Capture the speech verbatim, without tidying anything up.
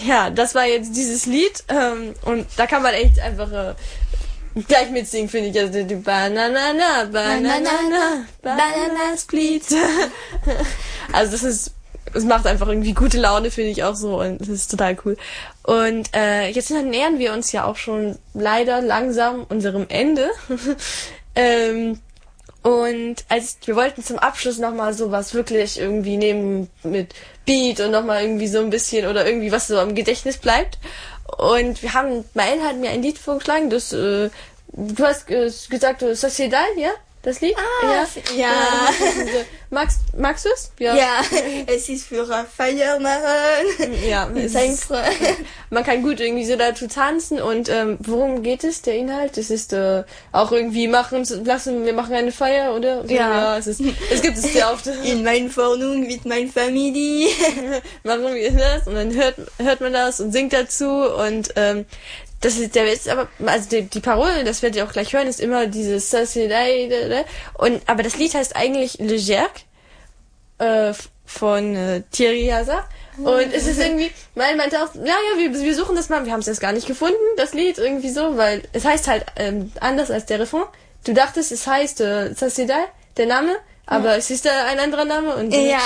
ja, das war jetzt dieses Lied ähm, und da kann man echt einfach äh, gleich mitsingen, finde ich. Also die Banana, Banana, Banana Split. Also das ist, es macht einfach irgendwie gute Laune, finde ich auch so und das ist total cool. Und äh, jetzt nähern wir uns ja auch schon leider langsam unserem Ende. ähm, Und als wir wollten zum Abschluss nochmal sowas wirklich irgendwie nehmen mit Beat und nochmal irgendwie so ein bisschen oder irgendwie was so am Gedächtnis bleibt. Und wir haben, Mael hat mir ein Lied vorgeschlagen, das, äh, du hast äh, gesagt, Sociedad, ja? Das Lied? Ah, ja. ja. ja. Magst, magst du es? Ja. ja, es ist für Feier machen. Ja, es ist, man kann gut irgendwie so dazu tanzen und ähm, worum geht es, der Inhalt? Es ist äh, auch irgendwie machen, lassen, wir machen eine Feier, oder? So, ja. ja. Es ist, es gibt es sehr oft. In meiner Wohnung mit meiner Familie. Machen wir das und dann hört, hört man das und singt dazu und ähm, das ist der Witz, aber also die, die Parole, das werdet ihr auch gleich hören, ist immer dieses und aber das Lied heißt eigentlich Le Jerk äh, von äh, Thierry Hazard und es ist irgendwie, Mael meinte auch, ja ja, wir, wir suchen das mal, wir haben es jetzt gar nicht gefunden, das Lied irgendwie so, weil es heißt halt ähm, anders als der Refrain. Du dachtest, es heißt äh, Sociedad, der Name, aber ja. Es ist da ein anderer Name und ja.